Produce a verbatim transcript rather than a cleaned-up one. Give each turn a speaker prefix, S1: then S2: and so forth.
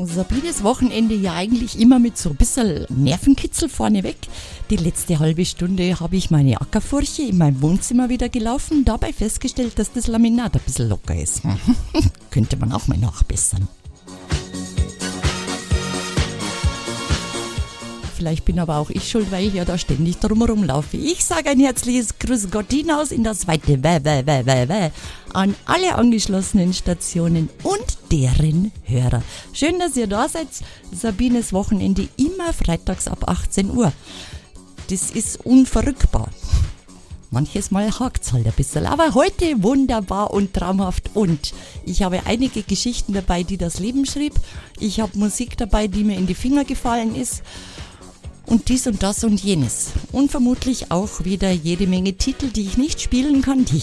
S1: Sabines Wochenende ja eigentlich immer mit so ein bisschen Nervenkitzel vorneweg. Die letzte halbe Stunde habe ich meine Ackerfurche in meinem Wohnzimmer wieder gelaufen, dabei festgestellt, dass das Laminat ein bisschen locker ist. Könnte man auch mal nachbessern. Vielleicht bin aber auch ich schuld, weil ich ja da ständig drumherum laufe. Ich sage ein herzliches Grüß Gott hinaus in das weite Wä, Wä, Wä, Wä, Wä an alle angeschlossenen Stationen und deren Hörer. Schön, dass ihr da seid. Sabines Wochenende immer freitags ab achtzehn Uhr. Das ist unverrückbar. Manches Mal hakt es halt ein bisschen, aber heute wunderbar und traumhaft. Und ich habe einige Geschichten dabei, die das Leben schrieb. Ich habe Musik dabei, die mir in die Finger gefallen ist. Und dies und das und jenes. Und vermutlich auch wieder jede Menge Titel, die ich nicht spielen kann, die